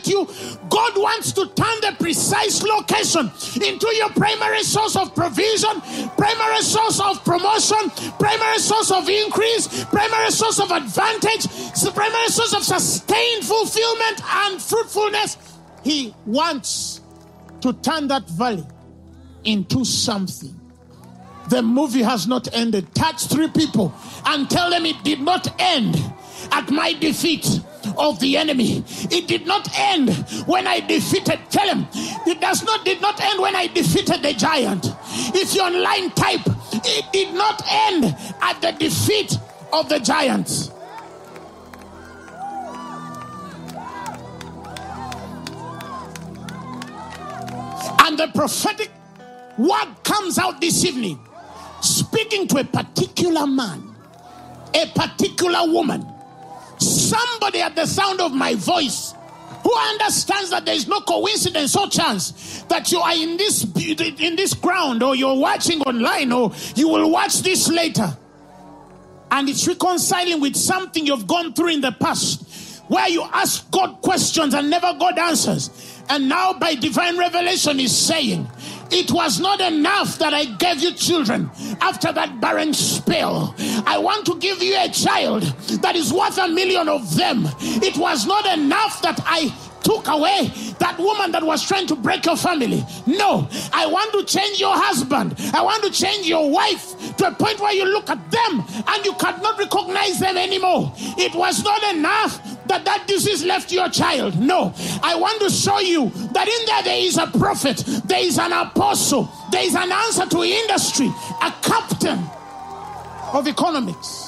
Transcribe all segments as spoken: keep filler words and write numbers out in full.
protect you. God wants to turn the precise location into your primary source of provision, primary source of promotion, primary source of increase, primary source of advantage, primary source of sustained fulfillment and fruitfulness. He wants to turn that valley into something. The movie has not ended. Touch three people and tell them it did not end at my defeat of the enemy. It did not end when I defeated. Tell him it does not did not end when I defeated the giant. If you're online, type it did not end at the defeat of the giants. And the prophetic word comes out this evening, speaking to a particular man, a particular woman, somebody at the sound of my voice who understands that there is no coincidence or chance that you are in this in this ground, or you're watching online, or you will watch this later, and it's reconciling with something you've gone through in the past, where you ask God questions and never got answers, and now by divine revelation is saying, it was not enough that I gave you children after that barren spell. I want to give you a child that is worth a million of them. It was not enough that I took away that woman that was trying to break your family. No, I want to change your husband. I want to change your wife to a point where you look at them and you cannot recognize them anymore. It was not enough that that disease left your child. No, I want to show you that in there there is a prophet, there is an apostle, there is an answer to industry, a captain of economics.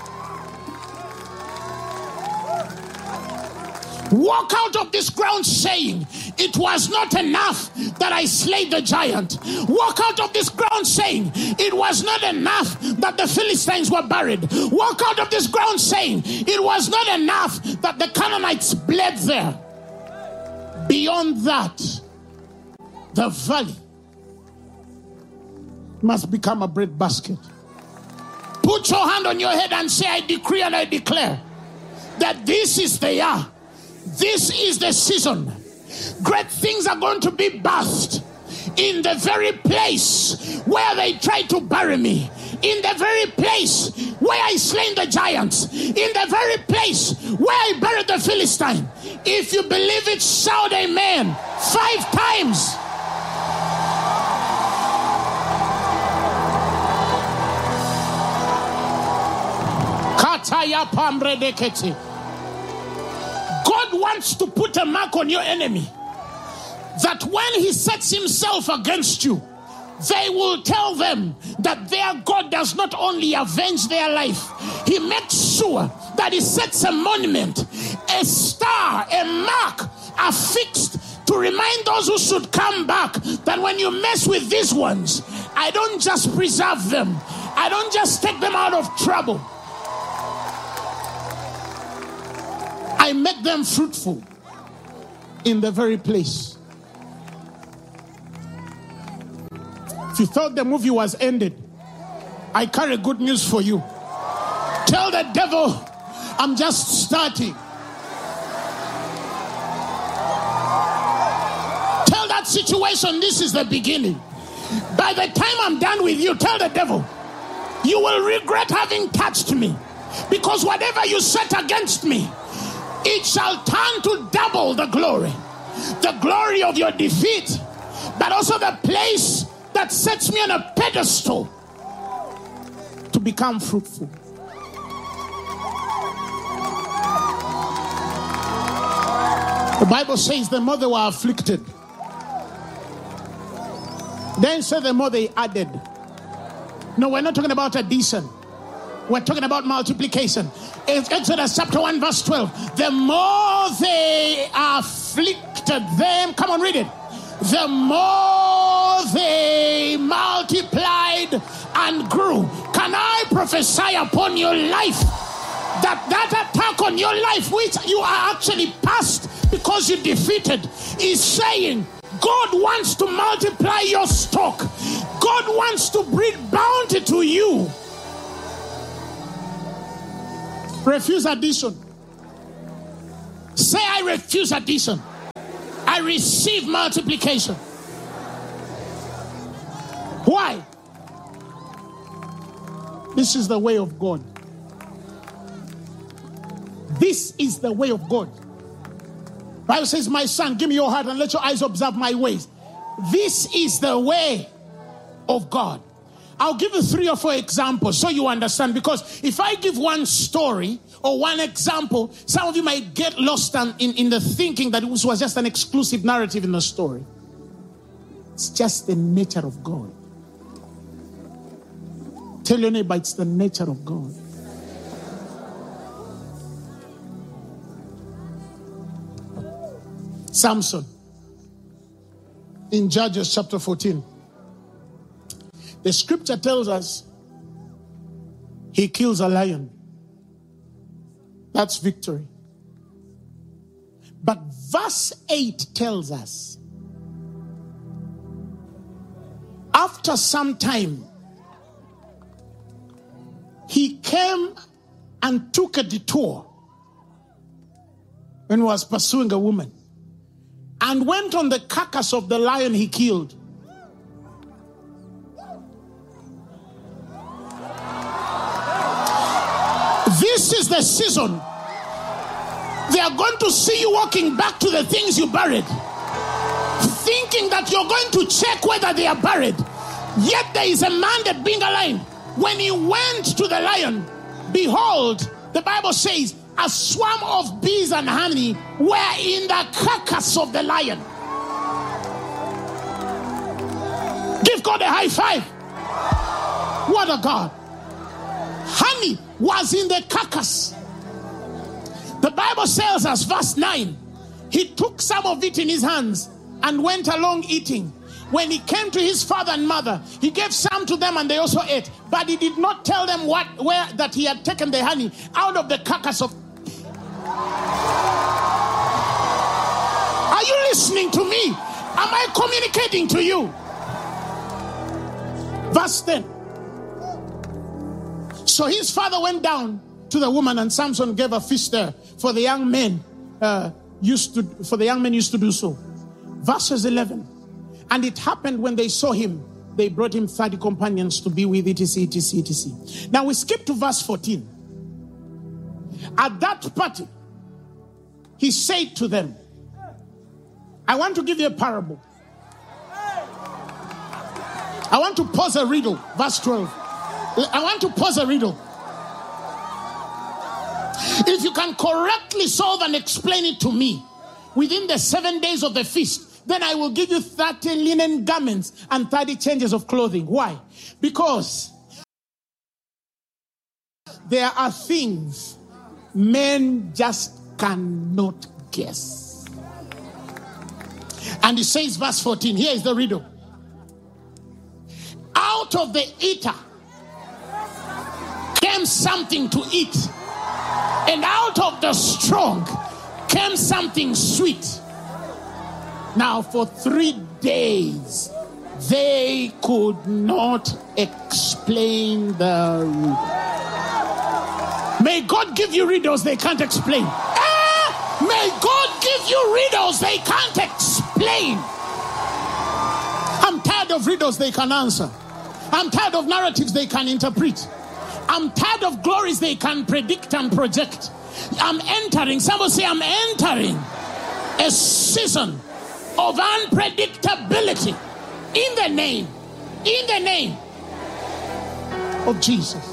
Walk out of this ground saying, it was not enough that I slayed the giant. Walk out of this ground saying, it was not enough that the Philistines were buried. Walk out of this ground saying, it was not enough that the Canaanites bled there. Beyond that, the valley must become a breadbasket. Put your hand on your head and say, I decree and I declare that this is the year. This is the season. Great things are going to be birthed in the very place where they tried to bury me, in the very place where I slain the giants, in the very place where I buried the Philistine. If you believe it, shout amen five times. Kataya pambre deketi. God wants to put a mark on your enemy, that when he sets himself against you, they will tell them that their God does not only avenge their life, he makes sure that he sets a monument, a star, a mark affixed to remind those who should come back that when you mess with these ones, I don't just preserve them, I don't just take them out of trouble, I make them fruitful in the very place. If you thought the movie was ended, I carry good news for you. Tell the devil, I'm just starting. Tell that situation, this is the beginning. By the time I'm done with you, tell the devil, you will regret having touched me, because whatever you set against me, it shall turn to double the glory. The glory of your defeat, but also the place that sets me on a pedestal to become fruitful. The Bible says the more they were afflicted, then said the more they added. No, we're not talking about addition. We're talking about multiplication. It's Exodus chapter one verse twelve. The more they afflicted them, come on, read it. The more they multiplied and grew. Can I prophesy upon your life that that attack on your life, which you are actually past because you defeated, is saying God wants to multiply your stock. God wants to bring bounty to you. Refuse addition. Say, I refuse addition. receive multiplication. Why? This is the way of God. This is the way of God. The Bible says, my son, give me your heart and let your eyes observe my ways. This is the way of God. I'll give you three or four examples so you understand. Because if I give one story or one example, some of you might get lost in, in, in the thinking that it was, was just an exclusive narrative in the story. It's just the nature of God. Tell your neighbor, it's the nature of God. Samson, in Judges chapter fourteen, the scripture tells us he kills a lion. That's victory. But verse eight tells us, after some time, he came and took a detour when he was pursuing a woman, and went on the carcass of the lion he killed. This is the season. They are going to see you walking back to the things you buried, thinking that you're going to check whether they are buried. Yet there is a man that being alive. When he went to the lion, behold, the Bible says, a swarm of bees and honey were in the carcass of the lion. Give God a high five. What a God. Honey was in the carcass. The Bible tells us, verse nine, he took some of it in his hands and went along eating. When he came to his father and mother, he gave some to them and they also ate. But he did not tell them what, where that he had taken the honey out of the carcass of. Are you listening to me? Am I communicating to you? Verse ten. So his father went down to the woman, and Samson gave a feast there, for the young men uh, used to for the young men used to do so. Verses eleven. And it happened when they saw him, they brought him thirty companions to be with, etc, etc, et cetera. Now we skip to verse fourteen. At that party, he said to them, I want to give you a parable. I want to pose a riddle. Verse twelve. I want to pose a riddle. If you can correctly solve and explain it to me within the seven days of the feast, then I will give you thirty linen garments and thirty changes of clothing. Why? Because there are things men just cannot guess. And he says, verse fourteen, here is the riddle. Out of the eater came something to eat, and out of the strong came something sweet. Now for three days they could not explain the riddle. May God give you riddles they can't explain. Ah, may God give you riddles they can't explain. I'm tired of riddles they can answer. I'm tired of narratives they can interpret. I'm tired of glories they can predict and project. I'm entering, somebody say I'm entering a season of unpredictability in the name, in the name of Jesus.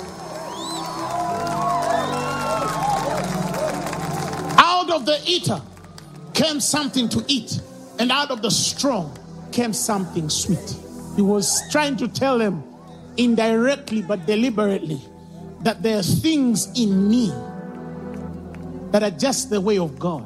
Out of the eater came something to eat, and out of the strong came something sweet. He was trying to tell them indirectly but deliberately that there are things in me that are just the way of God.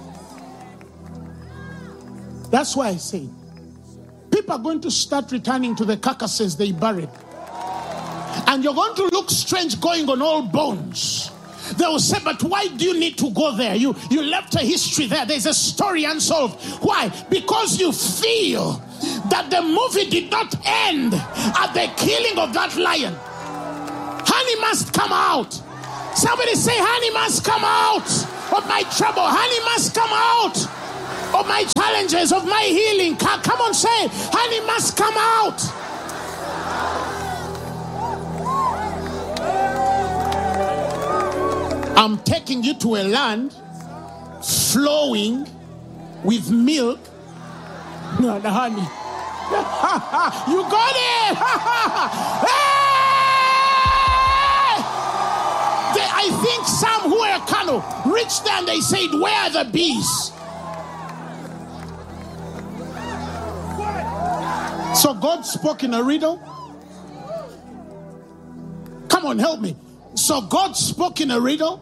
That's why I say people are going to start returning to the carcasses they buried, and you're going to look strange going on all bones. They will say, but why do you need to go there? You, you left a history there. There's a story unsolved. Why? Because you feel that the movie did not end at the killing of that lion. Honey must come out. Somebody say, honey must come out of my trouble. Honey must come out of my challenges, of my healing. Come on, say it. And it must come out. I'm taking you to a land flowing with milk. No, the honey. You got it. Hey! They, I think some who were Kano reached there and they said, where are the bees? So God spoke in a riddle. Come on, help me. So God spoke in a riddle.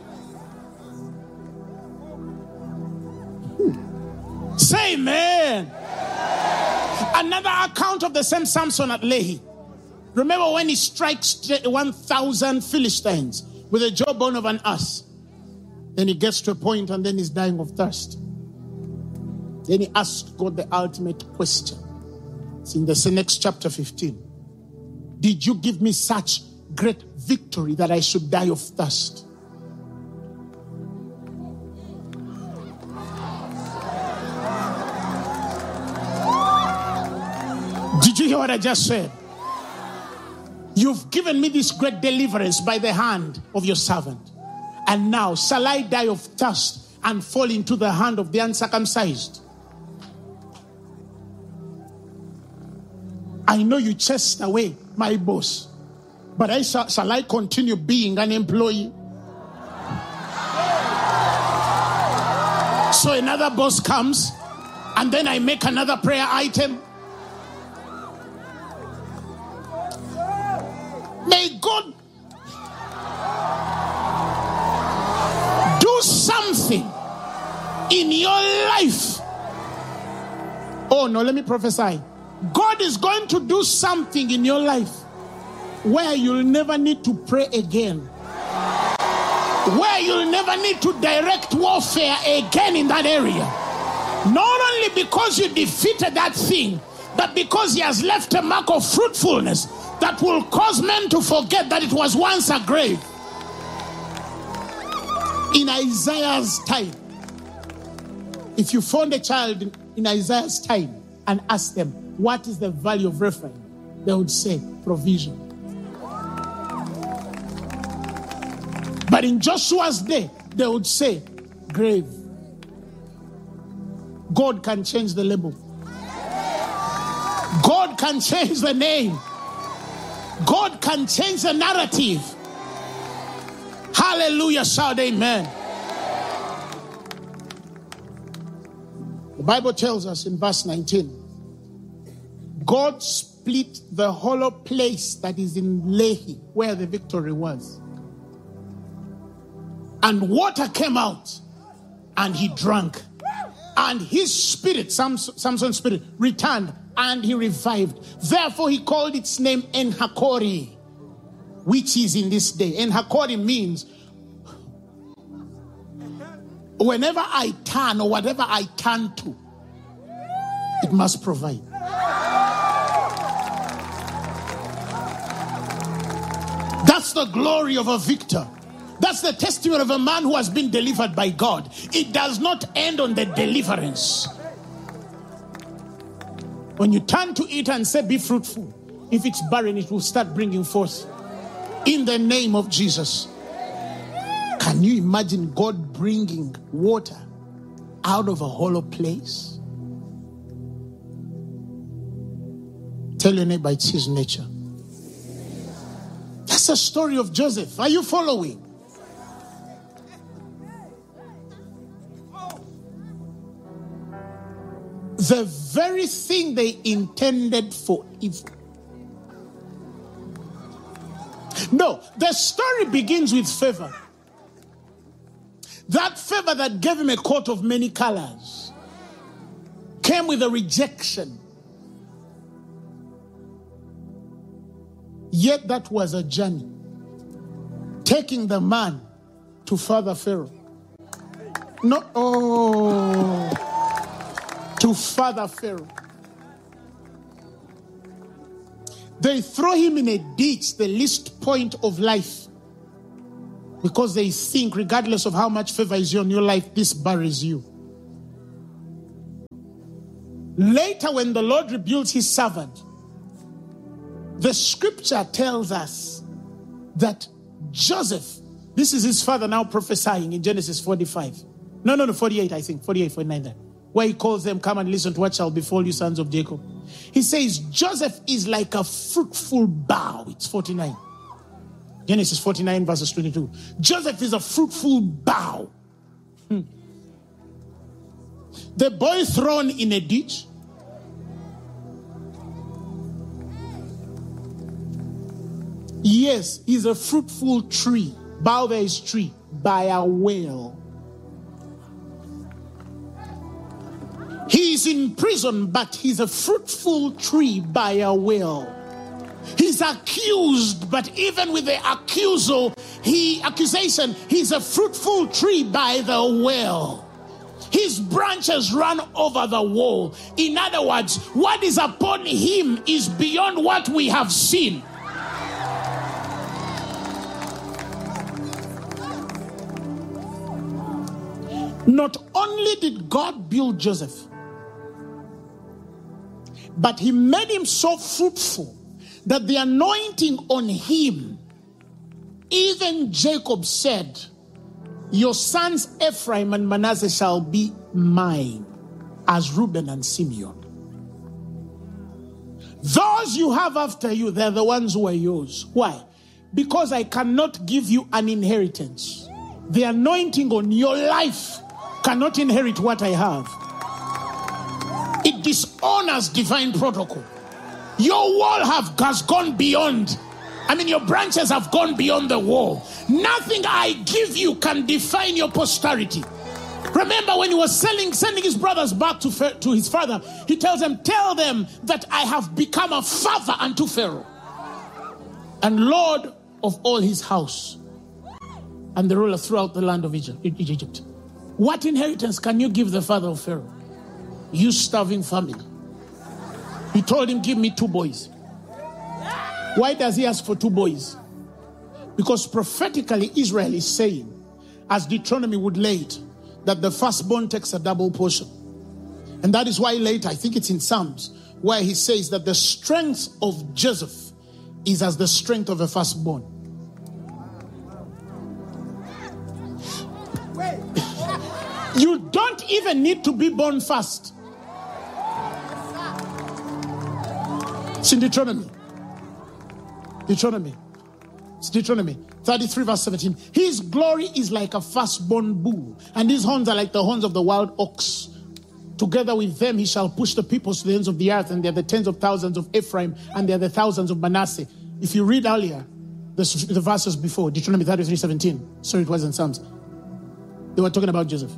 Hmm. Say amen. Another account of the same Samson at Lehi. Remember when he strikes one thousand Philistines with the jawbone of an ass. Then he gets to a point and then he's dying of thirst. Then he asks God the ultimate question. It's in the next chapter fifteen. Did you give me such great victory that I should die of thirst? Did you hear what I just said? You've given me this great deliverance by the hand of your servant. And now, shall I die of thirst and fall into the hand of the uncircumcised? I know you chased away my boss, but I shall, shall I continue being an employee? So another boss comes, and then I make another prayer item. May God do something in your life. Oh no, let me prophesy. God is going to do something in your life where you'll never need to pray again. Where you'll never need to direct warfare again in that area. Not only because you defeated that thing, but because he has left a mark of fruitfulness that will cause men to forget that it was once a grave. In Isaiah's time, if you found a child in Isaiah's time and asked them, what is the value of Rephaim? They would say, provision. But in Joshua's day, they would say, grave. God can change the label. God can change the name. God can change the narrative. Hallelujah, shout amen. The Bible tells us in verse nineteen, God split the hollow place that is in Lehi, where the victory was. And water came out, and he drank. And his spirit, Samson's spirit, returned, and he revived. Therefore, he called its name En-Hakkore, which is in this day. En-Hakkore means, whenever I turn or whatever I turn to, it must provide. That's the glory of a victor. That's the testimony of a man who has been delivered by God. It does not end on the deliverance. When you turn to it and say, be fruitful, if it's barren, it will start bringing forth. In the name of Jesus. Can you imagine God bringing water out of a hollow place? Tell your neighbor it's his nature. That's the story of Joseph. Are you following? The very thing they intended for evil. No, the story begins with favor. That favor that gave him a coat of many colors came with a rejection. Yet that was a journey. Taking the man to Father Pharaoh. No, oh, to Father Pharaoh. They throw him in a ditch, the least point of life. Because they think, regardless of how much favor is on your life, this buries you. Later, when the Lord rebuilds his servant, the scripture tells us that Joseph, this is his father now prophesying in Genesis forty-five. No, no, no, forty-eight, I think. forty-eight, forty-nine there. Where he calls them, come and listen to what shall befall you, sons of Jacob. He says, Joseph is like a fruitful bough. It's forty-nine. Genesis forty-nine, verses twenty-two. Joseph is a fruitful bough. Hmm. The boy thrown in a ditch. Yes, he's a fruitful tree. Bough there is tree. By a well. He is in prison, but he's a fruitful tree by a well. He's accused, but even with the accusal, he accusation, he's a fruitful tree by the well. His branches run over the wall. In other words, what is upon him is beyond what we have seen. Not only did God build Joseph, but he made him so fruitful that the anointing on him, even Jacob said, your sons Ephraim and Manasseh shall be mine, as Reuben and Simeon. Those you have after you, they're the ones who are yours. Why? Because I cannot give you an inheritance. The anointing on your life cannot inherit what I have. It dishonors divine protocol. Your wall have, has gone beyond. I mean, your branches have gone beyond the wall. Nothing I give you can define your posterity. Remember when he was selling, sending his brothers back to, to his father, he tells them, tell them that I have become a father unto Pharaoh and Lord of all his house and the ruler throughout the land of Egypt. What inheritance can you give the father of Pharaoh? You starving family. He told him, give me two boys. Why does he ask for two boys? Because prophetically Israel is saying, as Deuteronomy would lay it, that the firstborn takes a double portion. And that is why later, I think it's in Psalms, where he says that the strength of Joseph is as the strength of a firstborn. You don't even need to be born first. It's in Deuteronomy. Deuteronomy. It's Deuteronomy thirty-three verse seventeen. His glory is like a firstborn bull, and his horns are like the horns of the wild ox. Together with them he shall push the peoples to the ends of the earth, and they are the tens of thousands of Ephraim, and they are the thousands of Manasseh. If you read earlier, the, the verses before, Deuteronomy thirty-three seventeen, sorry, it was in Psalms, they were talking about Joseph.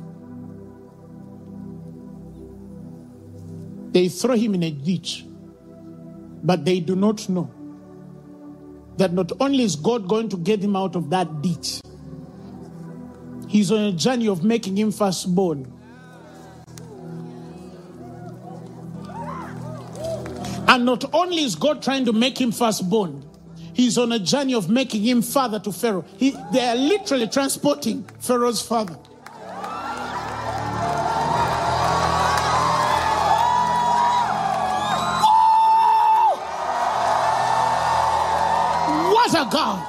They throw him in a ditch, but they do not know that not only is God going to get him out of that ditch, he's on a journey of making him firstborn. And not only is God trying to make him firstborn, he's on a journey of making him father to Pharaoh. He, they are literally transporting Pharaoh's father. A God.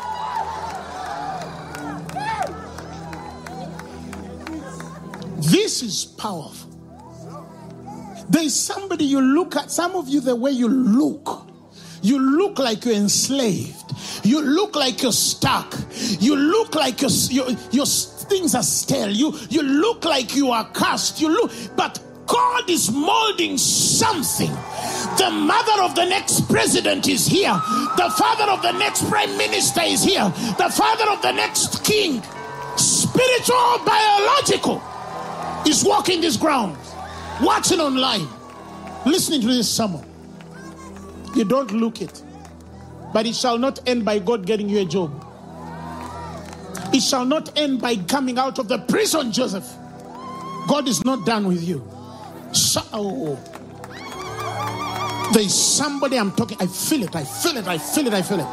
This is powerful. There is somebody you look at, some of you, the way you look, you look like you're enslaved. You look like you're stuck. You look like your your, your things are stale. You you look like you are cursed. You look, but God is molding something. The mother of the next president is here. The father of the next prime minister is here. The father of the next king, spiritual, biological, is walking this ground, watching online, listening to this sermon. You don't look it, but it shall not end by God getting you a job. It shall not end by coming out of the prison, Joseph. God is not done with you. So, oh. There is somebody I'm talking, I feel it, I feel it, I feel it, I feel it.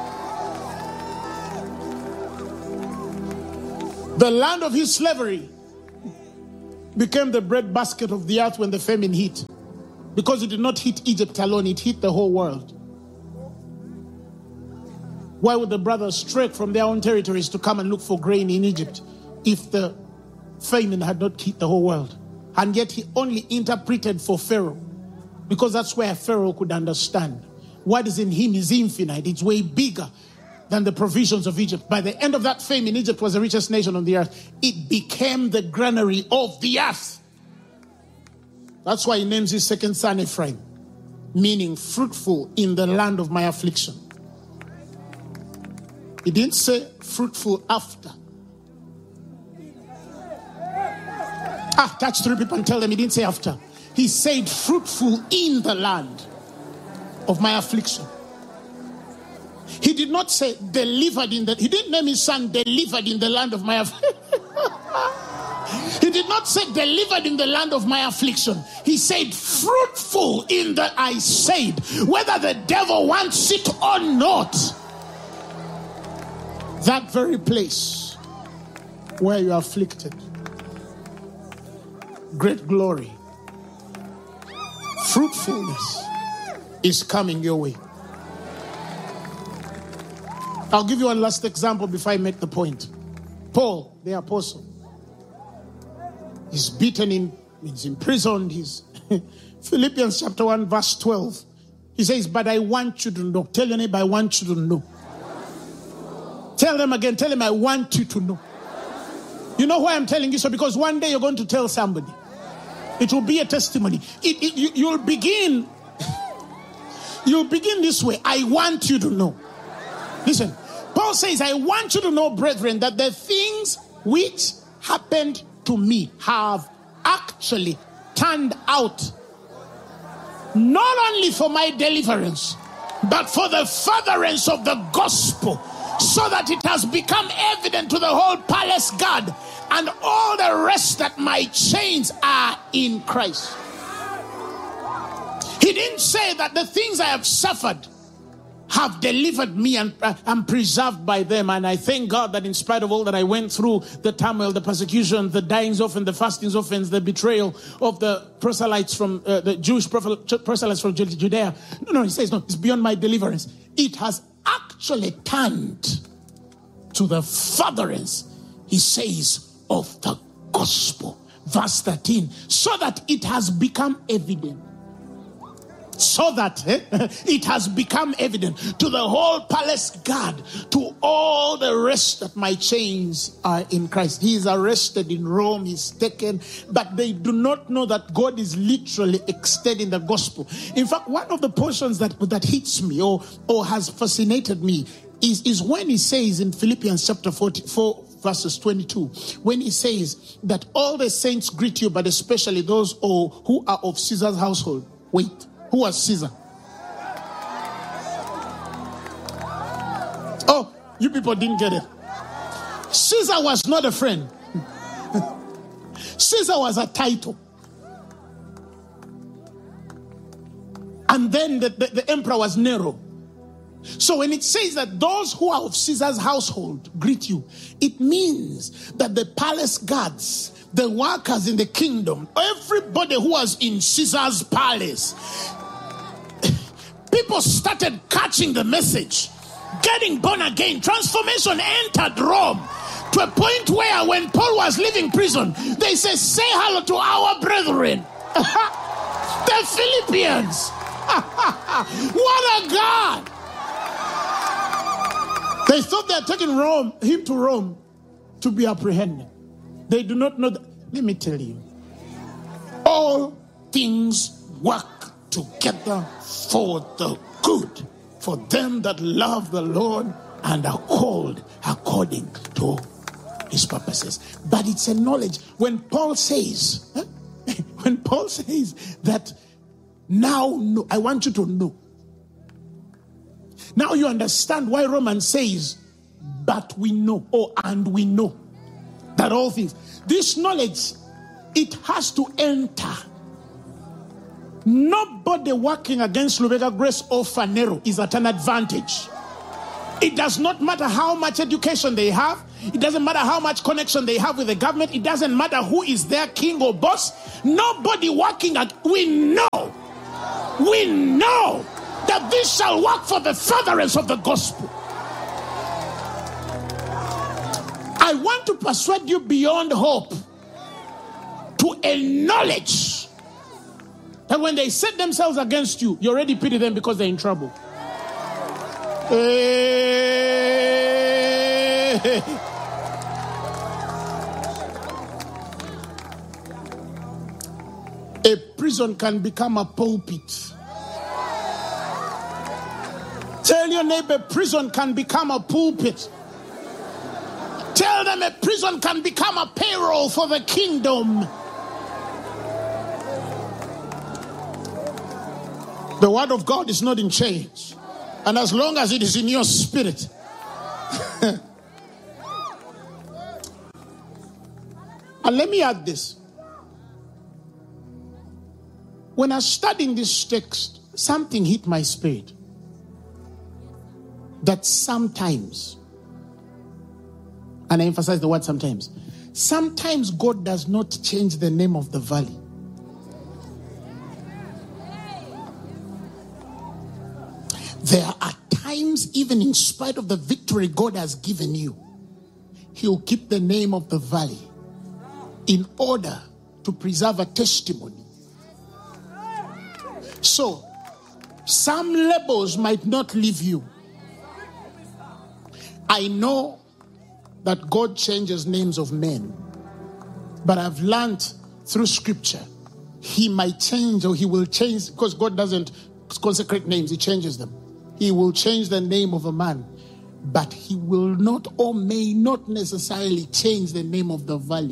The land of his slavery became the breadbasket of the earth when the famine hit. Because it did not hit Egypt alone, it hit the whole world. Why would the brothers trek from their own territories to come and look for grain in Egypt if the famine had not hit the whole world? And yet he only interpreted for Pharaoh, because that's where Pharaoh could understand. What is in him is infinite. It's way bigger than the provisions of Egypt. By the end of that famine, Egypt was the richest nation on the earth. It became the granary of the earth. That's why he names his second son Ephraim, meaning fruitful in the land of my affliction. He didn't say fruitful after. Ah, touch three people and tell them he didn't say after. He said fruitful in the land of my affliction. He did not say delivered in the, he didn't name his son delivered in the land of my affliction. He did not say delivered in the land of my affliction. He said fruitful in the, I said, whether the devil wants it or not. That very place where you are afflicted, great glory, fruitfulness is coming your way. I'll give you one last example before I make the point. Paul, the apostle, he's beaten, in, he's imprisoned. He's Philippians chapter one, verse twelve. He says, but I want you to know. Tell your neighbor, I want you to know. Tell them again, tell them I want you to know. You know why I'm telling you so? Because one day you're going to tell somebody. It will be a testimony. It, it, you, you'll begin, you'll begin this way. I want you to know. Listen, Paul says, I want you to know, brethren, that the things which happened to me have actually turned out not only for my deliverance, but for the furtherance of the gospel, so that it has become evident to the whole palace guard and all the rest that my chains are in Christ. He didn't say that the things I have suffered have delivered me and uh, I'm preserved by them. And I thank God that in spite of all that I went through, the turmoil, the persecution, the dyings often, the fastings often, the betrayal of the proselytes from uh, the Jewish proselytes from Judea. No, no, he says, no, it's beyond my deliverance. It has actually turned to the furtherance, he says, of the gospel. Verse thirteen, so that it has become evident. So that eh, it has become evident to the whole palace guard, to all the rest that my chains are in Christ. He is arrested in Rome, he's taken, but they do not know that God is literally extending the gospel. In fact, one of the portions that, that hits me or, or has fascinated me is, is when he says in Philippians chapter forty-four, verses twenty-two, when he says that all the saints greet you, but especially those oh, who are of Caesar's household. Wait. Who was Caesar? Oh, you people didn't get it. Caesar was not a friend. Caesar was a title. And then the, the, the emperor was Nero. So when it says that those who are of Caesar's household greet you, it means that the palace guards, the workers in the kingdom, everybody who was in Caesar's palace, people started catching the message, getting born again. Transformation entered Rome to a point where when Paul was leaving prison, they said, say hello to our brethren, the Philippians. What a God. They thought they had taken Rome, him to Rome to be apprehended. They do not know that. Let me tell you, all things work together for the good, for them that love the Lord and are called according to his purposes. But it's a knowledge. When Paul says, eh? when Paul says that now know, I want you to know. Now you understand why Romans says, but we know, or and we know that all things. This knowledge, it has to enter. Nobody working against Lubega Grace or Phaneroo is at an advantage. It does not matter how much education they have. It doesn't matter how much connection they have with the government. It doesn't matter who is their king or boss. Nobody working at, we know We know that this shall work for the furtherance of the gospel. I want to persuade you beyond hope to acknowledge that when they set themselves against you, you already pity them because they're in trouble. Hey. A prison can become a pulpit. Tell your neighbor, prison can become a pulpit. Tell them a prison can become a payroll for the kingdom. The word of God is not in change. And as long as it is in your spirit. And let me add this. When I was studying this text, something hit my spirit. That sometimes, and I emphasize the word sometimes, sometimes God does not change the name of the valley. There are times, even in spite of the victory God has given you, He'll keep the name of the valley in order to preserve a testimony. So, some labels might not leave you. I know that God changes names of men, but I've learned through scripture, He might change, or He will change, because God doesn't consecrate names, He changes them. He will change the name of a man, but He will not or may not necessarily change the name of the valley.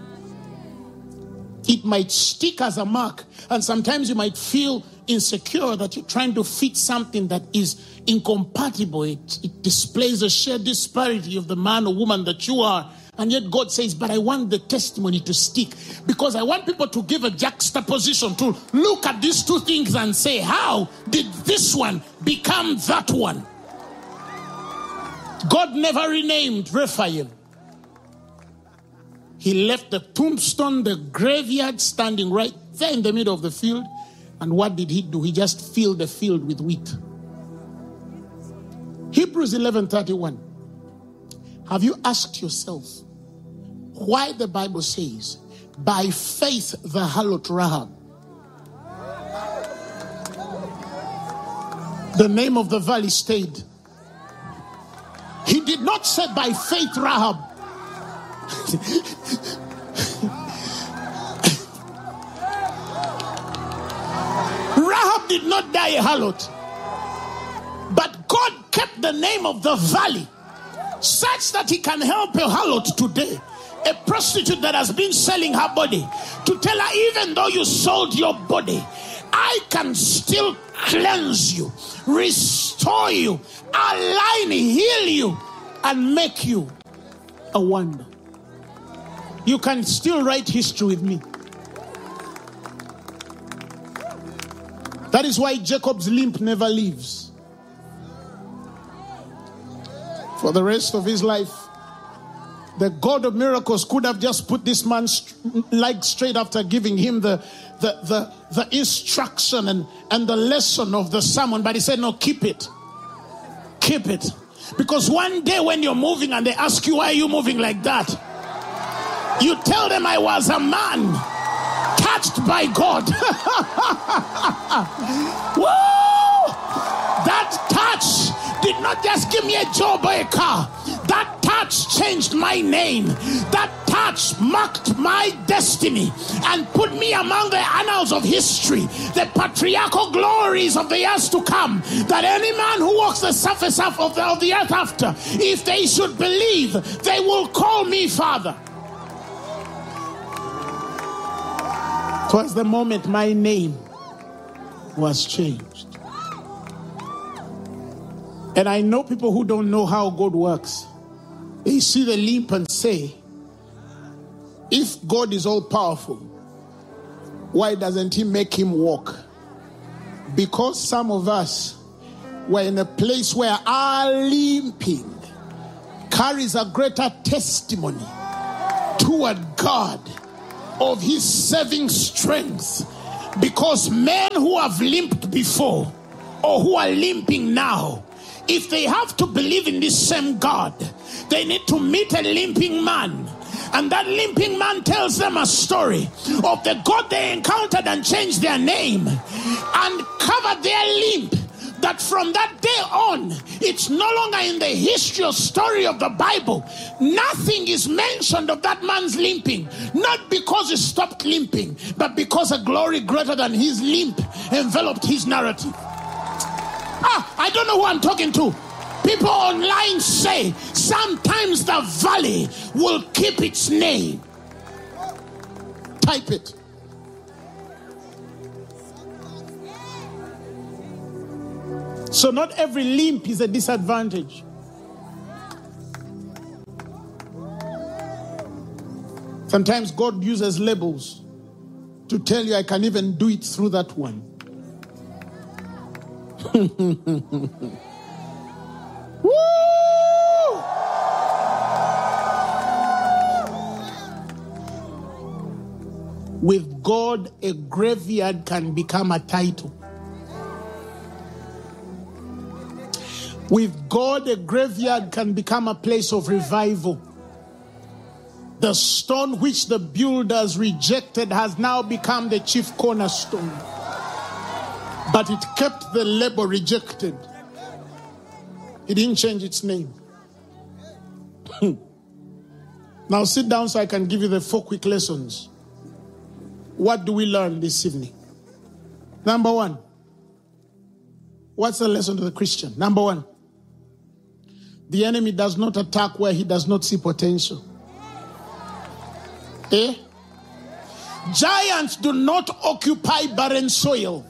It might stick as a mark, and sometimes you might feel insecure that you're trying to fit something that is incompatible. It, it displays a shared disparity of the man or woman that you are. And yet God says, but I want the testimony to stick, because I want people to give a juxtaposition, to look at these two things and say, how did this one become that one? God never renamed Rephaim. He left the tombstone, the graveyard, standing right there in the middle of the field. And what did He do? He just filled the field with wheat. Hebrews eleven thirty-one. Have you asked yourself why the Bible says, by faith the harlot Rahab, the name of the valley, stayed? He did not say by faith Rahab. Rahab did not die a harlot, but God kept the name of the valley such that He can help a harlot today, a prostitute that has been selling her body, to tell her, even though you sold your body, I can still cleanse you, restore you, align, heal you, and make you a wonder. You can still write history with me. That is why Jacob's limp never leaves. For the rest of his life, the God of miracles could have just put this man's leg straight after giving him the, the, the, the instruction and, and the lesson of the sermon. But He said, no, keep it. Keep it. Because one day when you're moving and they ask you, why are you moving like that? You tell them, I was a man touched by God. Woo! That touch did not just give me a job or a car. That touch changed my name. That touch marked my destiny and put me among the annals of history, the patriarchal glories of the years to come, that any man who walks the surface of the, of the earth after, if they should believe, they will call me Father. It was the moment my name was changed. And I know people who don't know how God works. They see the limp and say, if God is all powerful, why doesn't He make him walk? Because some of us were in a place where our limping carries a greater testimony toward God of His saving strength Because men who have limped before or who are limping now, if they have to believe in this same God, they need to meet a limping man. And that limping man tells them a story of the God they encountered and changed their name and covered their limp. That from that day on, it's no longer in the history or story of the Bible. Nothing is mentioned of that man's limping. Not because he stopped limping, but because a glory greater than his limp enveloped his narrative. Ah, I don't know who I'm talking to. People online say sometimes the valley will keep its name. Type it. So not every limp is a disadvantage. Sometimes God uses labels to tell you I can even do it through that one. Woo! With God, a graveyard can become a title. With God, a graveyard can become a place of revival. The stone which the builders rejected has now become the chief cornerstone. But it kept the label rejected. It didn't change its name. Now sit down so I can give you the four quick lessons. What do we learn this evening? Number one. What's the lesson to the Christian? Number one. The enemy does not attack where he does not see potential. Eh? Giants do not occupy barren soil.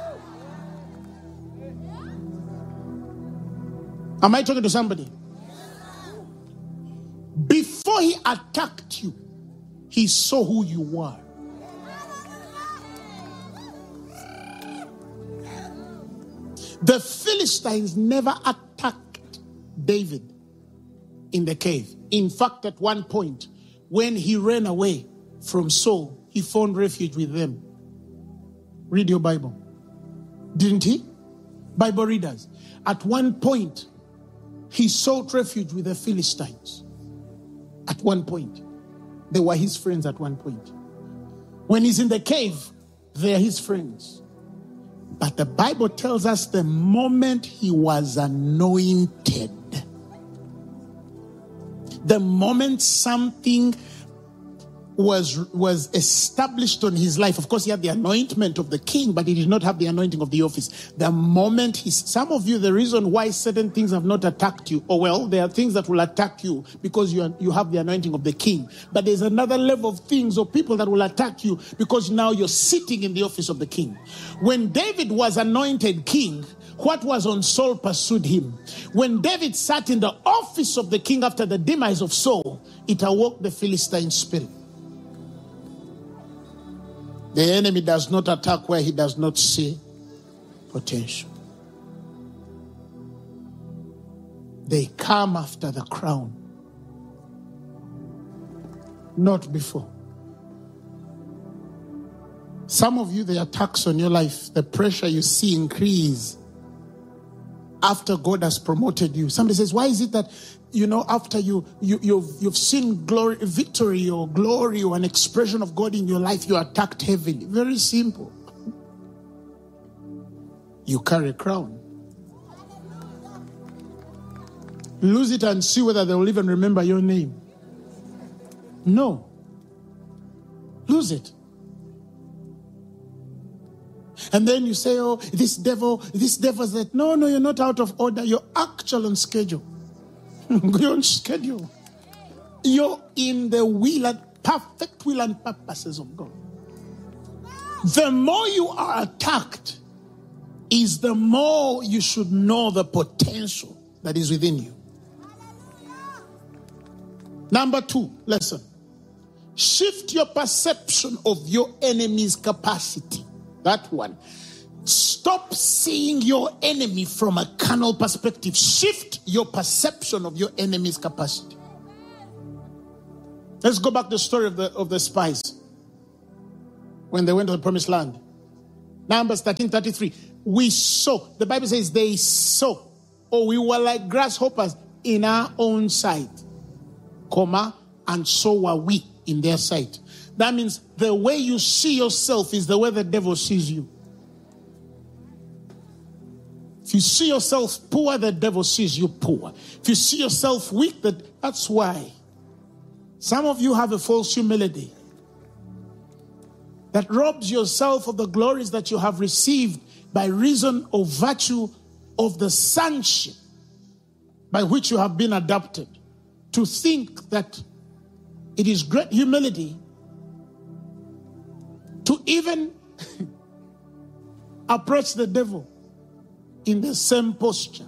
Am I talking to somebody? Before he attacked you, he saw who you were. The Philistines never attacked David in the cave. In fact, at one point, when he ran away from Saul, he found refuge with them. Read your Bible. Didn't he? Bible readers. At one point, he sought refuge with the Philistines. At one point. They were his friends at one point. When he's in the cave, they're his friends. But the Bible tells us the moment he was anointed, the moment something was, was established on his life, of course he had the anointment of the king, but he did not have the anointing of the office. The moment he, some of you, the reason why certain things have not attacked you, oh well, there are things that will attack you because you, are, you have the anointing of the king. But there's another level of things or people that will attack you because now you're sitting in the office of the king. When David was anointed king, what was on Saul pursued him. When David sat in the office of the king after the demise of Saul, it awoke the Philistine spirit. The enemy does not attack where he does not see potential. They come after the crown, not before. Some of you, the attacks on your life, the pressure you see increase after God has promoted you. Somebody says, why is it that, you know, after you, you, you've, you've seen glory, victory or glory or an expression of God in your life, you're attacked heavily? Very simple. You carry a crown. Lose it and see whether they will even remember your name. No. Lose it. And then you say, oh, this devil, this devil's that. No, no, you're not out of order. You're actually on schedule. You're on schedule. You're in the will and perfect will and purposes of God. The more you are attacked is the more you should know the potential that is within you. Number two, lesson. Shift your perception of your enemy's capacity. That one. Stop seeing your enemy from a carnal perspective. Shift your perception of your enemy's capacity. Let's go back to the story of the, of the spies. When they went to the promised land. Numbers thirteen thirty-three. We sow. The Bible says they sow. Oh, we were like grasshoppers in our own sight. Comma, and so were we in their sight. That means the way you see yourself is the way the devil sees you. If you see yourself poor, the devil sees you poor. If you see yourself weak, that, that's why. Some of you have a false humility that robs yourself of the glories that you have received by reason or virtue of the sonship by which you have been adopted. To think that it is great humility to even approach the devil in the same posture.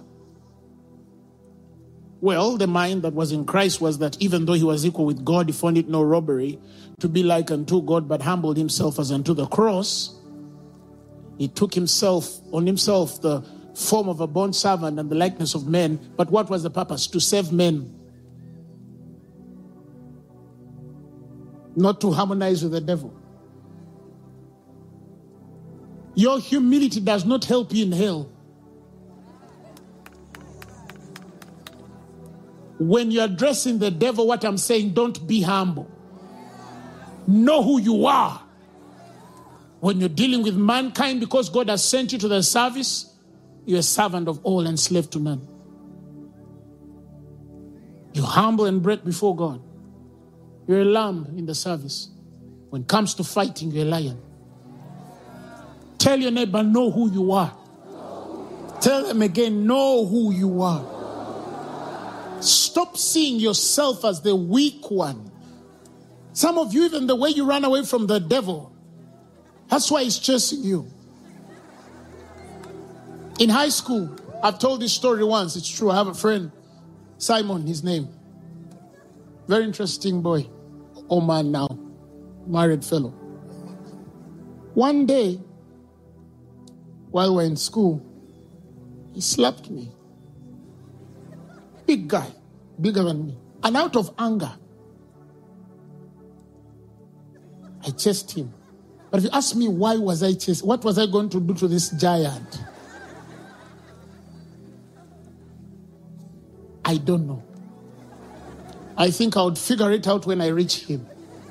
Well, the mind that was in Christ was that even though he was equal with God, he found it no robbery to be like unto God, but humbled himself as unto the cross. He took himself on himself the form of a bond servant and the likeness of men. But what was the purpose? To save men. Not to harmonize with the devil. Your humility does not help you in hell. When you're addressing the devil, what I'm saying, don't be humble. Know who you are. When you're dealing with mankind, because God has sent you to the service, you're a servant of all and slave to none. You're humble and break before God. You're a lamb in the service. When it comes to fighting, you're a lion. Tell your neighbor, know who you are. Tell them again, know who you are. Stop seeing yourself as the weak one. Some of you, even the way you run away from the devil, that's why he's chasing you. In high school, I've told this story once. It's true. I have a friend, Simon, his name. Very interesting boy. Oh man now. Married fellow. One day, while we're in school, he slapped me. Big guy, bigger than me. And out of anger, I chased him. But if you ask me why was I chased, what was I going to do to this giant? I don't know. I think I would figure it out when I reach him.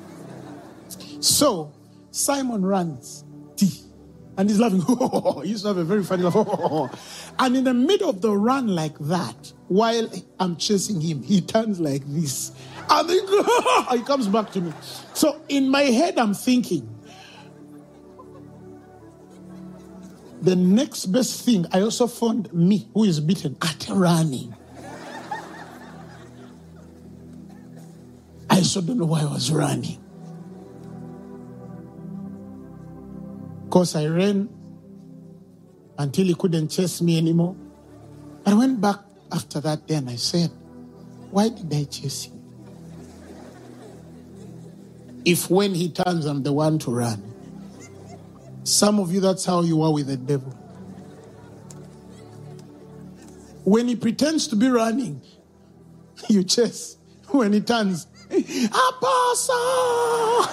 So, Simon runs. And he's laughing. He used to have a very funny laugh. And in the middle of the run like that, while I'm chasing him, he turns like this. And then he comes back to me. So in my head, I'm thinking, the next best thing, I also found me, who is beaten, at running. I also don't know why I was running. Of course, I ran until he couldn't chase me anymore. I went back after that day and I said, why did I chase him? If when he turns, I'm the one to run. Some of you, that's how you are with the devil. When he pretends to be running, you chase. When he turns, Apostle!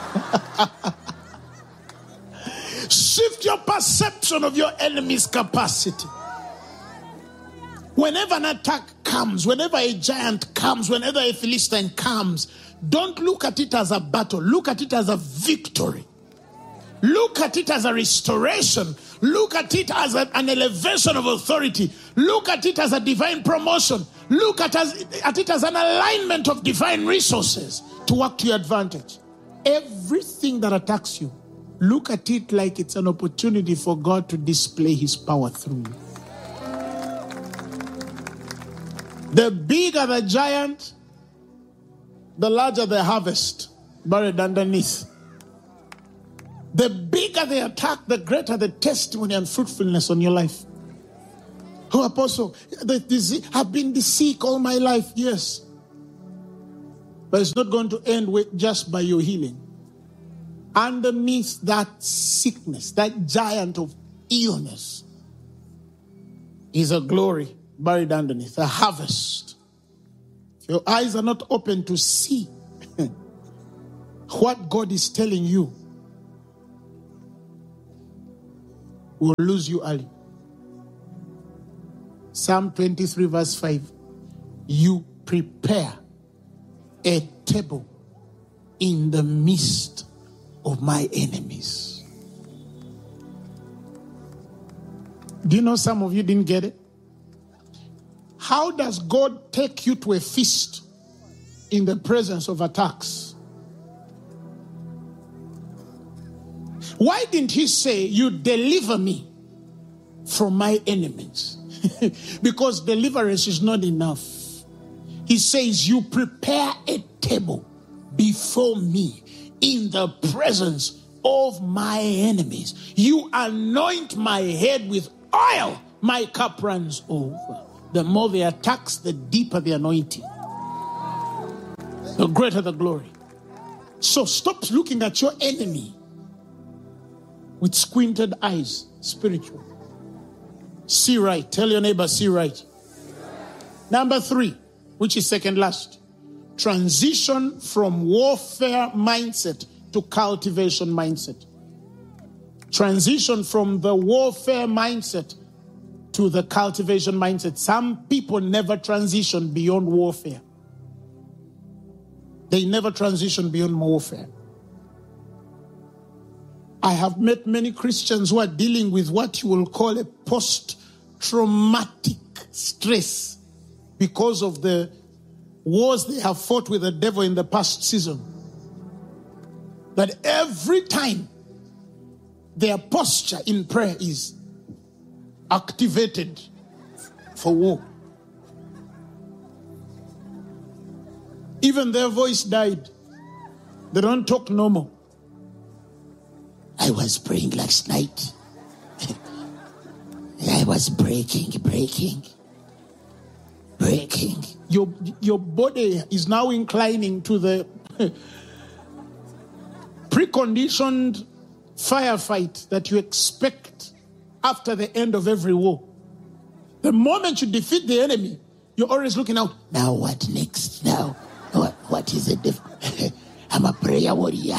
Shift your perception of your enemy's capacity. Whenever an attack comes, whenever a giant comes, whenever a Philistine comes, don't look at it as a battle. Look at it as a victory. Look at it as a restoration. Look at it as a, an elevation of authority. Look at it as a divine promotion. Look at, as, at it as an alignment of divine resources to work to your advantage. Everything that attacks you, look at it like it's an opportunity for God to display his power through you. The bigger the giant, the larger the harvest buried underneath. The bigger the attack, the greater the testimony and fruitfulness on your life. Oh, Apostle, the, the, I've been sick all my life. Yes. But it's not going to end with just by your healing. Underneath that sickness, that giant of illness, is a glory buried underneath, a harvest. If your eyes are not open to see what God is telling you, we'll lose you early. Psalm twenty-three verse five. You prepare a table in the midst of my enemies. Do you know some of you didn't get it? How does God take you to a feast in the presence of attacks? Why didn't he say, you deliver me from my enemies? Because deliverance is not enough. He says, you prepare a table before me in the presence of my enemies. You anoint my head with oil. My cup runs over. The more the attacks, the deeper the anointing. The greater the glory. So stop looking at your enemy with squinted eyes, spiritual. See right. Tell your neighbor, see right. Number three, which is second last. Transition from warfare mindset to cultivation mindset. Transition from the warfare mindset to the cultivation mindset. Some people never transition beyond warfare. They never transition beyond warfare. I have met many Christians who are dealing with what you will call a post-traumatic stress because of the wars they have fought with the devil in the past season. That every time their posture in prayer is activated for war. Even their voice died. They don't talk normal. I was praying last night. I was breaking, breaking, breaking. Your, your body is now inclining to the preconditioned firefight that you expect after the end of every war. The moment you defeat the enemy, you're always looking out. Now what next? Now, what, what is it? I'm a prayer warrior.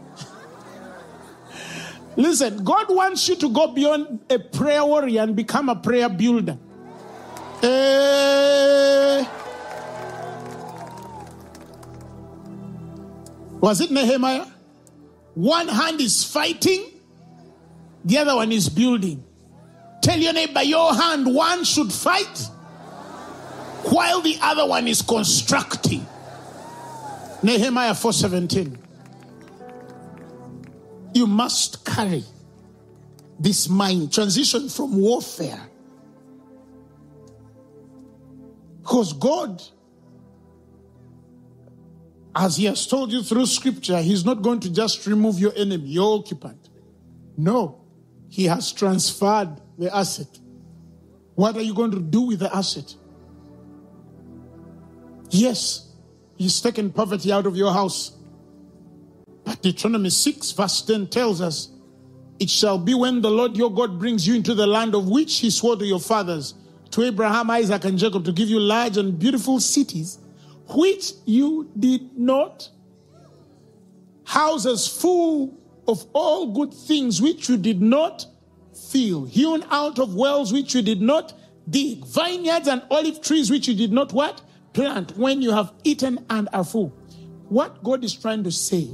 Listen, God wants you to go beyond a prayer warrior and become a prayer builder. Uh, was it Nehemiah? One hand is fighting, the other one is building. Tell your neighbor, your hand, one should fight, while the other one is constructing. Nehemiah four seventeen. You must carry this mind, transition from warfare. Because God, as he has told you through scripture, he's not going to just remove your enemy, your occupant. No, he has transferred the asset. What are you going to do with the asset? Yes, he's taken poverty out of your house. But Deuteronomy six verse ten tells us, it shall be when the Lord your God brings you into the land of which he swore to your fathers, to Abraham, Isaac, and Jacob, to give you large and beautiful cities, which you did not, houses full of all good things which you did not fill, hewn out of wells which you did not dig, vineyards and olive trees which you did not what? Plant, when you have eaten and are full. What God is trying to say,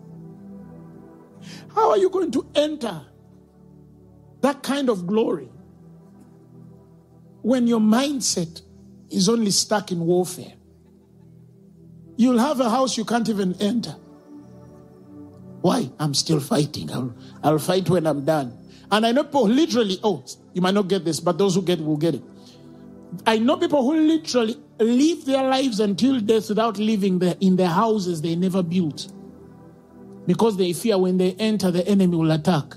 how are you going to enter that kind of glory when your mindset is only stuck in warfare? You'll have a house you can't even enter. Why? I'm still fighting. I'll, I'll fight when I'm done. And I know people literally, oh, you might not get this, but those who get it will get it. I know people who literally live their lives until death without living there in their houses they never built. Because they fear when they enter, the enemy will attack.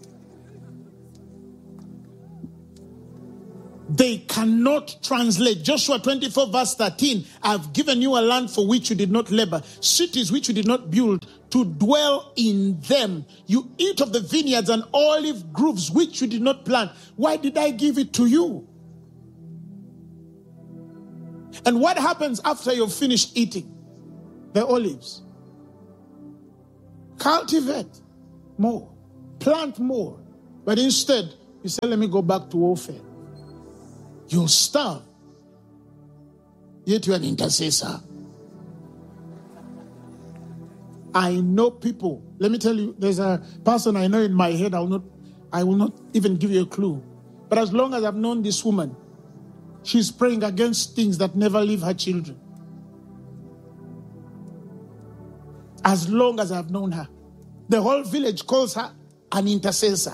They cannot translate. Joshua twenty-four verse thirteen, I've given you a land for which you did not labor, cities which you did not build, to dwell in them. You eat of the vineyards and olive groves which you did not plant. Why did I give it to you? And what happens after you've finished eating the olives? Cultivate more, plant more. But instead, You say, let me go back to warfare. You'll starve. Yet you're an intercessor. I know people. Let me tell you, there's a person I know in my head. I will not, I will not even give you a clue. But as long as I've known this woman, she's praying against things that never leave her children. As long as I've known her. The whole village calls her an intercessor.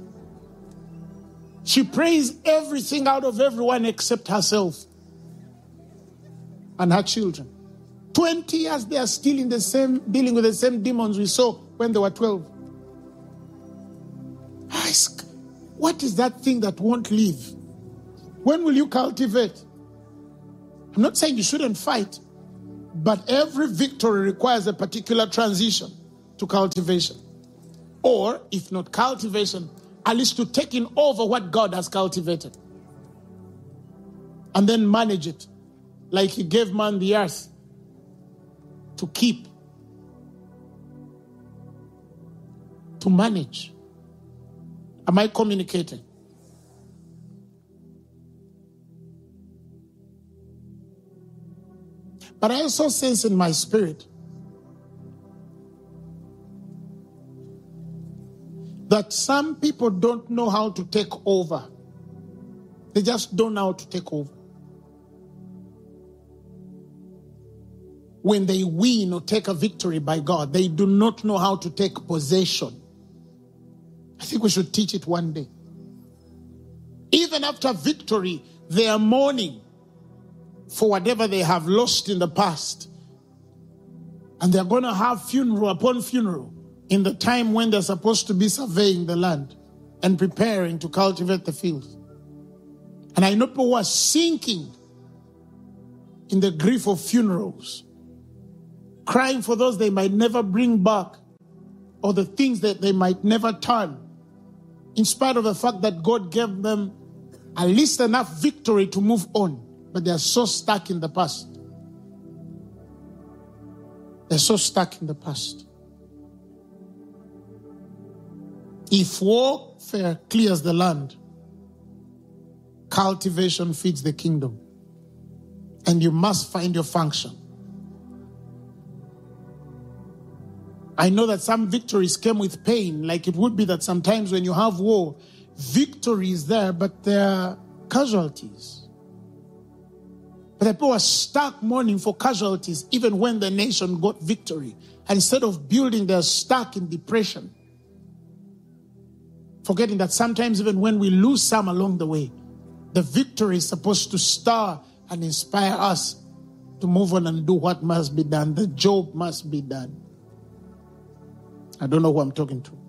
She prays everything out of everyone except herself and her children. twenty years they are still in the same, dealing with the same demons we saw when they were twelve. Ask, what is that thing that won't leave? When will you cultivate? I'm not saying you shouldn't fight, but every victory requires a particular transition to cultivation. Or, if not cultivation, at least to taking over what God has cultivated. And then manage it. Like he gave man the earth to keep. To manage. Am I communicating? But I also sense in my spirit that some people don't know how to take over. They just don't know how to take over. When they win or take a victory by God, they do not know how to take possession. I think we should teach it one day. Even after victory, they are mourning for whatever they have lost in the past. And they're going to have funeral upon funeral in the time when they're supposed to be surveying the land and preparing to cultivate the fields. And I know people who are sinking in the grief of funerals, crying for those they might never bring back or the things that they might never turn, in spite of the fact that God gave them at least enough victory to move on. But they are so stuck in the past. They're so stuck in the past. If warfare clears the land, cultivation feeds the kingdom. And you must find your function. I know that some victories came with pain, like it would be that sometimes when you have war, victory is there, but there are casualties. But the people are stuck mourning for casualties even when the nation got victory. And instead of building, they're stuck in depression. Forgetting that sometimes even when we lose some along the way, the victory is supposed to stir and inspire us to move on and do what must be done. The job must be done. I don't know who I'm talking to.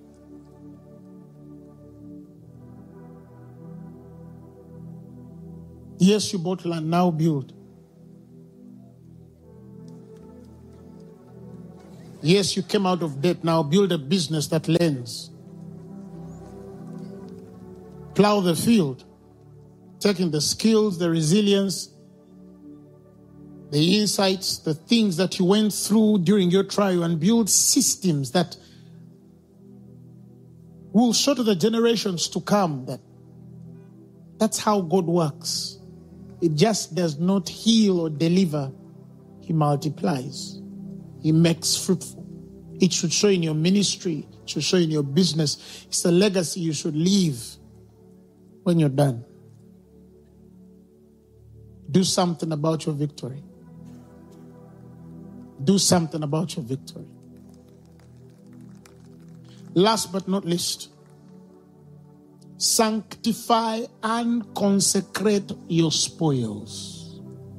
Yes, you bought land, now build. Yes, you came out of debt, now build a business that lends. Plow the field, taking the skills, the resilience, the insights, the things that you went through during your trial, and build systems that will show to the generations to come that that's how God works. It just does not heal or deliver. He multiplies. He makes fruitful. It should show in your ministry. It should show in your business. It's a legacy you should leave when you're done. Do something about your victory. Do something about your victory. Last but not least, sanctify and consecrate your spoils.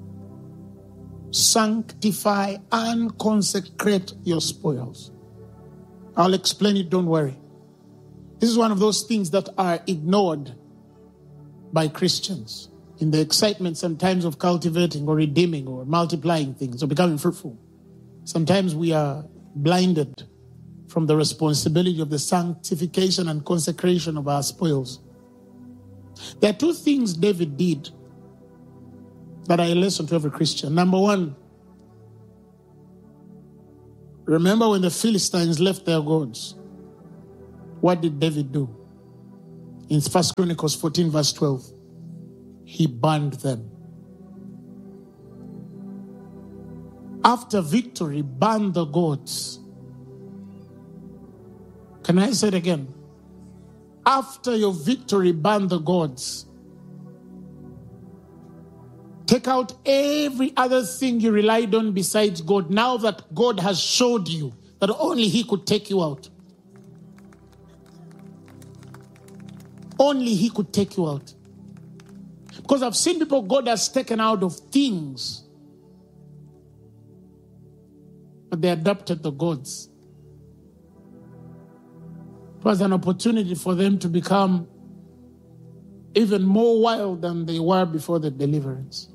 Sanctify and consecrate your spoils. I'll explain it, don't worry. This is one of those things that are ignored by Christians in the excitement sometimes of cultivating or redeeming or multiplying things or becoming fruitful. Sometimes we are blinded from the responsibility of the sanctification and consecration of our spoils. There are two things David did that are a lesson to every Christian. Number one, remember when the Philistines left their gods, what did David do? In First Chronicles fourteen verse twelve, he burned them. After victory, burn the gods. Can I say it again? After your victory, burn the gods. Take out every other thing you relied on besides God, now that God has showed you that only he could take you out. Only he could take you out. Because I've seen people God has taken out of things, but they adopted the gods. It was an opportunity for them to become even more wild than they were before the deliverance.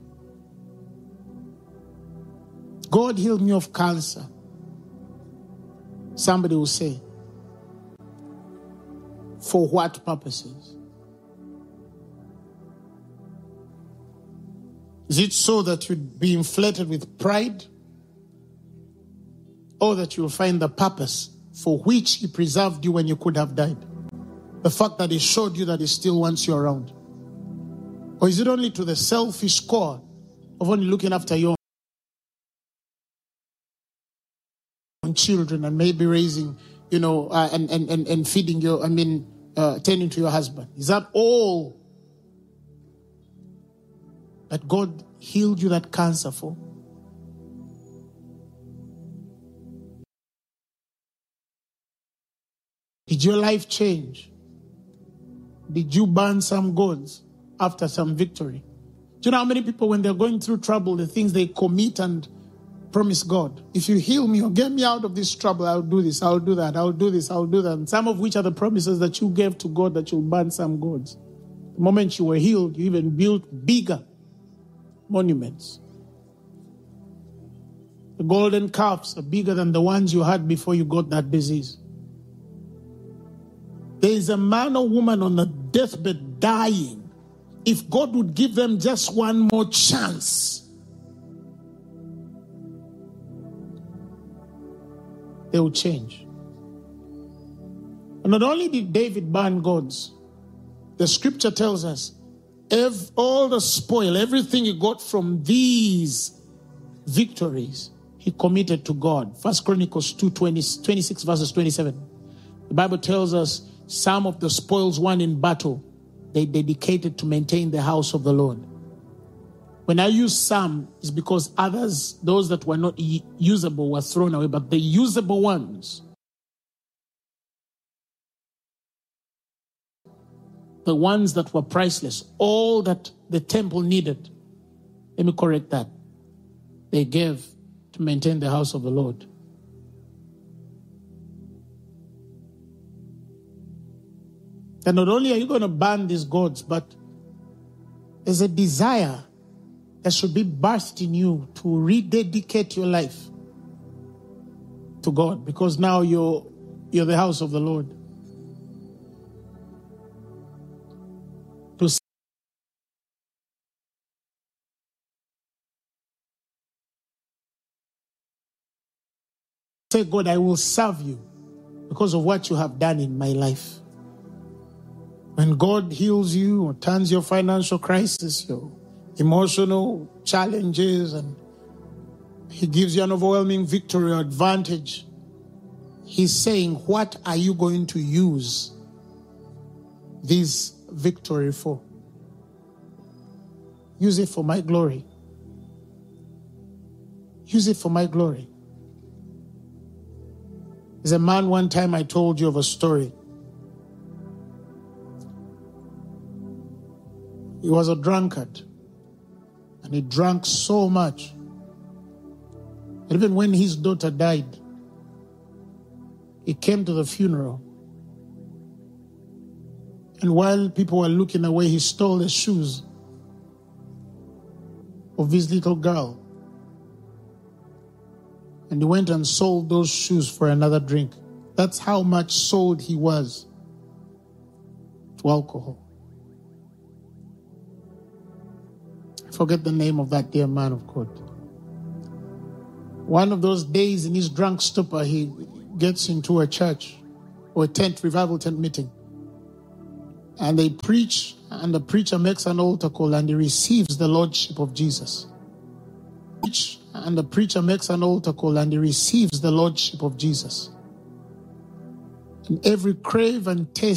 God healed me of cancer. Somebody will say, for what purposes? Is it so that you'd be inflated with pride? Or that you'll find the purpose for which he preserved you when you could have died? The fact that he showed you that he still wants you around? Or is it only to the selfish core of only looking after your own children and maybe raising, you know, uh, and, and, and, and feeding your, I mean, uh, tending to your husband? Is that all that God healed you that cancer for? Did your life change? Did you burn some gods after some victory? Do you know how many people, when they're going through trouble, the things they commit and promise God, if you heal me or get me out of this trouble, I'll do this, I'll do that, I'll do this, I'll do that. And some of which are the promises that you gave to God that you'll burn some gods. The moment you were healed, you even built bigger monuments. The golden calves are bigger than the ones you had before you got that disease. There is a man or woman on the deathbed dying. If God would give them just one more chance, they will change. And not only did David burn gods, the scripture tells us if all the spoil, everything he got from these victories, he committed to God. First Chronicles two, twenty, twenty-six verses twenty-seven. The Bible tells us some of the spoils won in battle, they dedicated to maintain the house of the Lord. When I use some, it's because others, those that were not usable, were thrown away. But the usable ones, the ones that were priceless, all that the temple needed, let me correct that, they gave to maintain the house of the Lord. And not only are you going to burn these gods, but there's a desire that should be birthed in you to rededicate your life to God, because now you're, you're the house of the Lord. To say, God, I will serve you because of what you have done in my life. When God heals you or turns your financial crisis, your emotional challenges, and he gives you an overwhelming victory or advantage, he's saying, what are you going to use this victory for? Use it for my glory. Use it for my glory. There's a man, one time I told you of a story. He was a drunkard, and he drank so much. And even when his daughter died, he came to the funeral. And while people were looking away, he stole the shoes of his little girl. And he went and sold those shoes for another drink. That's how much sold he was to alcohol. Forget the name of that dear man of God. One of those days in his drunk stupor, he gets into a church or a tent, revival tent meeting. And they preach, and the preacher makes an altar call, and he receives the Lordship of Jesus. And the preacher makes an altar call, and he receives the Lordship of Jesus. And every crave and taste